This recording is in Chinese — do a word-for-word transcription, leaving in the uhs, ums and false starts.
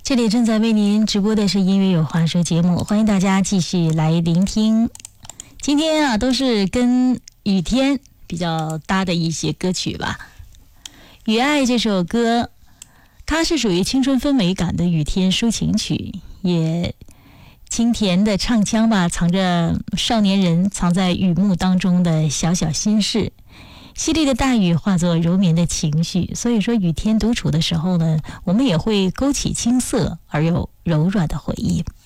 这里正在为您直播的是音乐有话说节目，欢迎大家继续来聆听。今天啊，都是跟雨天比较搭的一些歌曲吧。《雨爱》这首歌，它是属于青春氛围感的雨天抒情曲，也清甜的唱腔吧，藏着少年人藏在雨幕当中的小小心事。淅沥的大雨化作柔绵的情绪，所以说雨天独处的时候呢，我们也会勾起青涩而又柔软的回忆。